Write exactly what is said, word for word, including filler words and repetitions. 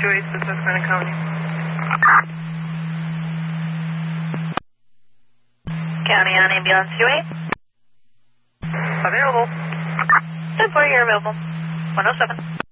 two eight to Susquehanna County. County on ambulance two eight. Available. ten four, you're available. one oh seven.